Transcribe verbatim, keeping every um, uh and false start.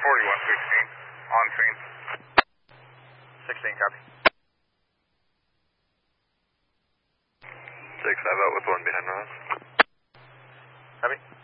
forty-one sixteen, on scene. sixteen, copy. six five out with one behind Ross. Copy.